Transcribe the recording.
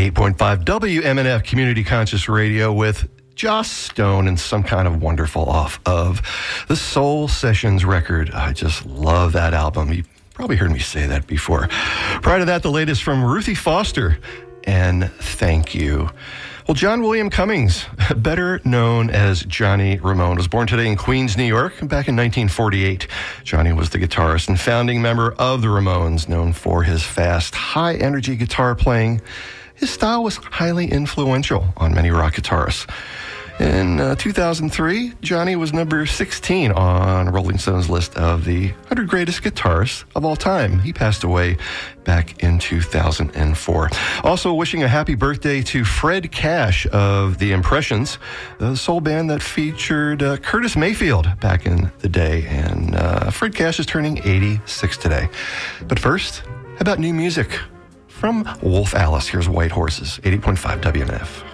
88.5 WMNF Community Conscious Radio with Joss Stone and Some Kind of Wonderful off of the Soul Sessions record. I just love that album. You probably heard me say that before. Prior to that, the latest from Ruthie Foster and Thank You. Well, John William Cummings, better known as Johnny Ramone, was born today in Queens, New York, back in 1948. Johnny was the guitarist and founding member of the Ramones, known for his fast, high-energy guitar playing. His style was highly influential on many rock guitarists. In 2003, Johnny was number 16 on Rolling Stone's list of the 100 greatest guitarists of all time. He passed away back in 2004. Also wishing a happy birthday to Fred Cash of The Impressions, the soul band that featured Curtis Mayfield back in the day. And Fred Cash is turning 86 today. But first, how about new music? From Wolf Alice, here's White Horses, 80.5 WMNF.